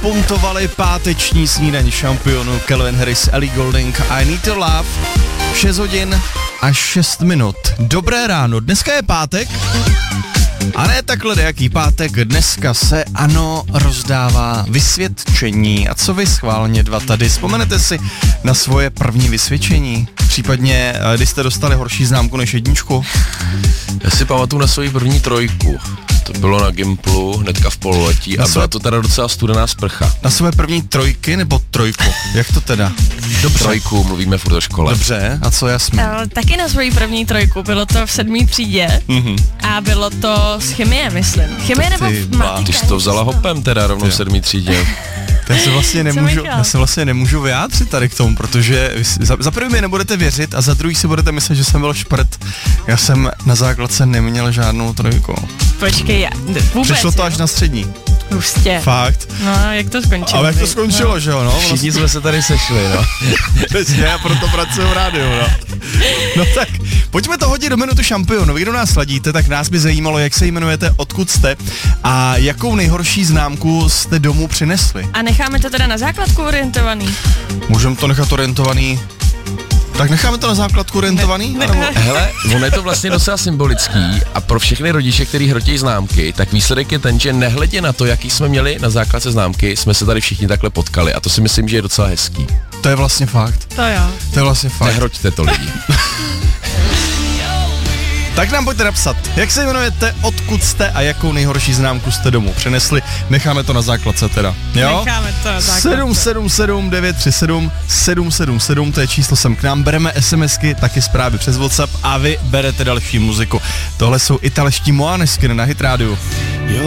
napuntovali páteční snídaň šampionů Calvin Harris, Ellie Goulding, I Need to Love, 6 hodin a 6 minut. Dobré ráno, dneska je pátek. A ne takhle nejaký pátek, dneska se ANO rozdává vysvědčení. A co vy schválně dva tady? Vzpomenete si na svoje první vysvědčení? Případně, když jste dostali horší známku než jedničku? Já si pamatuju na svoji první 3. To bylo na Gimplu, hnedka v pololetí a byla to teda docela studená sprcha. Na své první 3 nebo 3? Jak to teda? Dobře. 3, mluvíme furt o škole. Dobře, a co jasně? Taky na svoji první 3, bylo to v 7. třídě a bylo to z chemie, myslím. Chemie nebo matika? Ty jsi to vzala hopem teda rovnou v 7. třídě. Já se vlastně nemůžu vyjádřit tady k tomu, protože za prvý mi nebudete věřit a za druhý si budete myslet, že jsem byl šprt. Já jsem na základce neměl žádnou 3. Počkej, vůbec. Přišlo to až na střední. Hustě. Fakt. No, jak to skončilo? Ale jak to skončilo, no. Že jo, no? Všichni jsme se tady sešli, no. Přesně, já proto pracuji v rádiu, no. No tak, pojďme to hodit do minuty šampionu. Vy, kdo nás sladíte, tak nás by zajímalo, jak se jmenujete, odkud jste a jakou nejhorší známku jste domů přinesli. A necháme to teda na základku orientovaný? Můžeme to nechat orientovaný. Tak necháme to na základku orientovaný? Hele, ono je to vlastně docela symbolický a pro všechny rodiče, kteří hrotějí známky, tak výsledek je ten, že nehledě na to, jaký jsme měli na základce známky, jsme se tady všichni takhle potkali a to si myslím, že je docela hezký. To je vlastně fakt. To jo. To je vlastně fakt. Nehroťte to lidi. Tak nám pojďte napsat, jak se jmenujete, odkud jste a jakou nejhorší známku jste domů přinesli. Necháme to na základce teda. Jo? Necháme to na základce. 777 937 777, to je číslo sem k nám. Bereme SMSky, taky zprávy přes WhatsApp a vy berete další muziku. Tohle jsou italští Måneskin na Hit Radio.